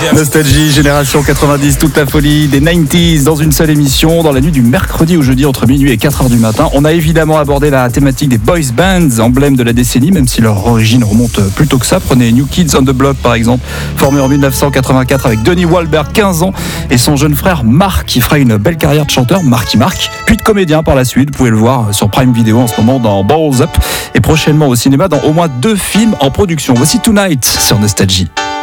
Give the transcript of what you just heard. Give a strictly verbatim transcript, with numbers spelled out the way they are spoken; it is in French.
Nostalgie, génération quatre-vingt-dix, toute la folie des quatre-vingt-dix dans une seule émission, dans la nuit du mercredi au jeudi entre minuit et quatre heures du matin. On a évidemment abordé la thématique des boys bands, emblème de la décennie, même si leur origine remonte plus tôt que ça. Prenez New Kids on the Block par exemple, formé en dix-neuf cent quatre-vingt-quatre avec Donnie Wahlberg, quinze ans, et son jeune frère Mark, qui fera une belle carrière de chanteur, Marky Mark, puis de comédien par la suite. Vous pouvez le voir sur Prime Video en ce moment dans Balls Up, et prochainement au cinéma dans au moins deux films en production. Voici Tonight sur Nostalgie.